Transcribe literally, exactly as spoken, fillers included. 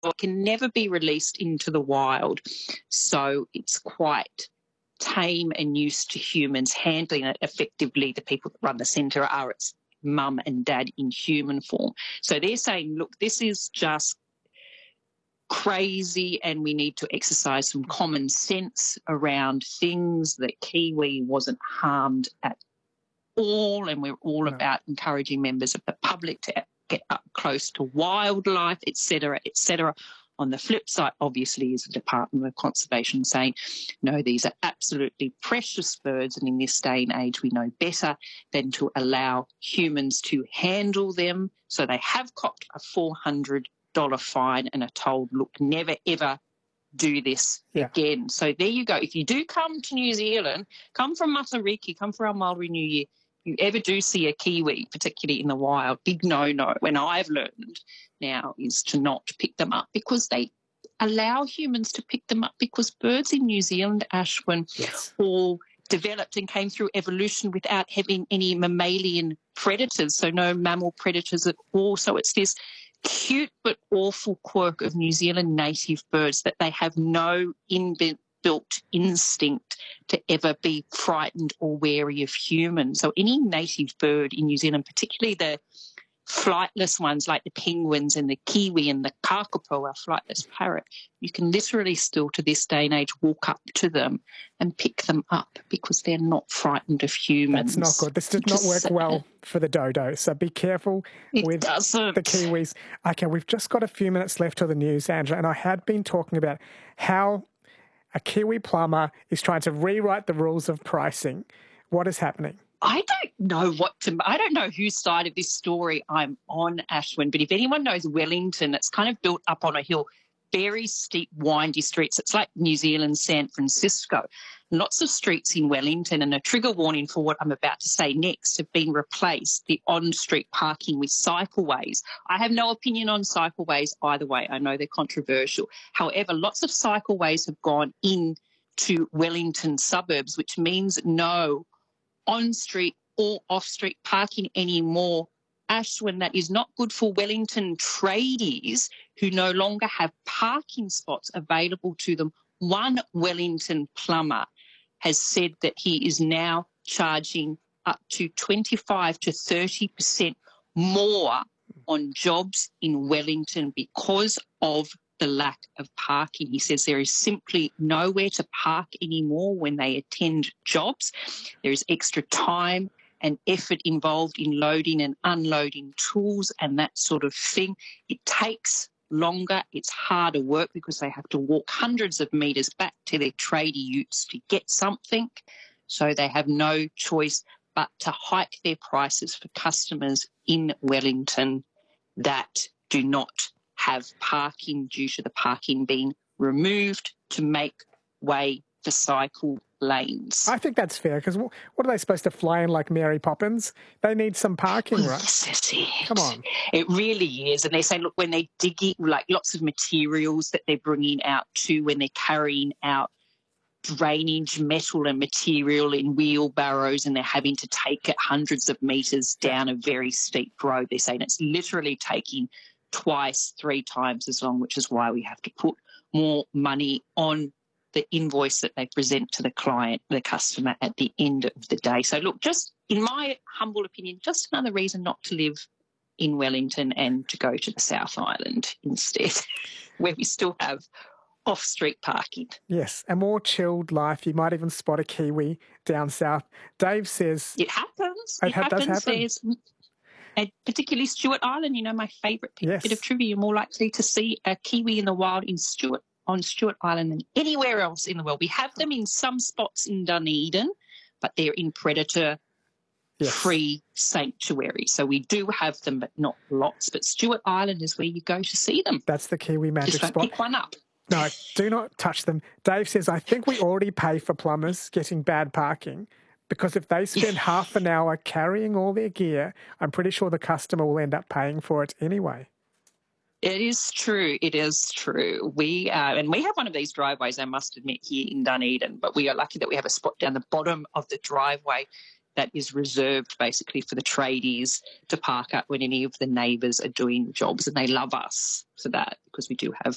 it can never be released into the wild. So it's quite tame and used to humans handling it effectively. The people that run the centre are its mum and dad in human form. So they're saying, look, this is just crazy and we need to exercise some common sense around things. That kiwi wasn't harmed at all, and we're all no. about encouraging members of the public to get up close to wildlife, et cetera, et cetera. On the flip side, obviously, is the Department of Conservation saying, no, these are absolutely precious birds, and in this day and age we know better than to allow humans to handle them. So they have copped a four hundred dollars fine and are told, look, never, ever do this yeah. again. So there you go. If you do come to New Zealand, come from Matariki, come for our Māori New Year, you ever do see a kiwi, particularly in the wild, big no-no, when I've learned now, is to not pick them up, because they allow humans to pick them up, because birds in New Zealand, Ashwin, yes. all developed and came through evolution without having any mammalian predators, so no mammal predators at all. So it's this cute but awful quirk of New Zealand native birds that they have no inbuilt built instinct to ever be frightened or wary of humans. So any native bird in New Zealand, particularly the flightless ones like the penguins and the kiwi and the kakapo, our flightless parrot, you can literally still to this day and age walk up to them and pick them up because they're not frightened of humans. That's not good. This did not work well for the dodo, so be careful it with doesn't. the kiwis. Okay, we've just got a few minutes left to the news, Angela, and I had been talking about how a kiwi plumber is trying to rewrite the rules of pricing. What is happening? I don't know what to, I don't know whose side of this story I'm on, Ashwin, but if anyone knows Wellington, it's kind of built up on a hill, very steep, windy streets. It's like New Zealand, San Francisco. Lots of streets in Wellington, and a trigger warning for what I'm about to say next, have been replaced, the on-street parking, with cycleways. I have no opinion on cycleways either way. I know they're controversial. However, lots of cycleways have gone into Wellington suburbs, which means no on-street or off-street parking anymore. Ashwin, that is not good for Wellington tradies who no longer have parking spots available to them. One Wellington plumber has said that he is now charging up to twenty-five to thirty percent more on jobs in Wellington because of the lack of parking. He says there is simply nowhere to park anymore when they attend jobs. There is extra time and effort involved in loading and unloading tools and that sort of thing. It takes longer, it's harder work because they have to walk hundreds of metres back to their tradie utes to get something. So they have no choice but to hike their prices for customers in Wellington that do not have parking due to the parking being removed to make way for cycle lanes. I think that's fair, because what are they supposed to fly in like Mary Poppins? They need some parking, right? Yes, that's it. Come on. It really is. And they say, look, when they dig it, like lots of materials that they're bringing out too, when they're carrying out drainage metal and material in wheelbarrows, and they're having to take it hundreds of metres down a very steep road. They're saying it's literally taking twice, three times as long, which is why we have to put more money on the invoice that they present to the client, the customer, at the end of the day. So, look, just in my humble opinion, just another reason not to live in Wellington and to go to the South Island instead, where we still have off-street parking. Yes, a more chilled life. You might even spot a kiwi down south. Dave says... It happens. It, it ha- happens. does happen. There's, and particularly Stewart Island, you know, my favourite yes. bit of trivia. You're more likely to see a kiwi in the wild in Stewart on Stewart Island than anywhere else in the world. We have them in some spots in Dunedin, but they're in predator-free yes. sanctuaries. So we do have them, but not lots. But Stewart Island is where you go to see them. That's the kiwi magic Just don't spot. pick one up. No, do not touch them. Dave says, I think we already pay for plumbers getting bad parking, because if they spend half an hour carrying all their gear, I'm pretty sure the customer will end up paying for it anyway. It is true. It is true. We uh, and we have one of these driveways, I must admit, here in Dunedin, but we are lucky that we have a spot down the bottom of the driveway that is reserved basically for the tradies to park up when any of the neighbours are doing jobs, and they love us for that because we do have